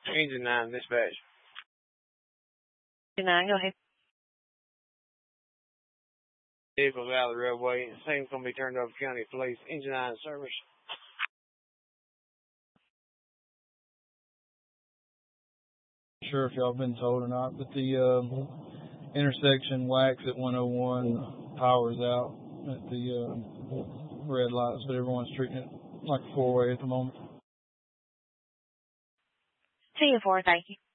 Engine 9, dispatch. Engine 9, go ahead. Vehicles out of the roadway. Same's going to be turned over to county police. Engine 9 service. Sure if y'all been told or not, but the intersection wax at 101 power's out at the red lights, but everyone's treating it like a four-way at the moment. See you 4, thank you.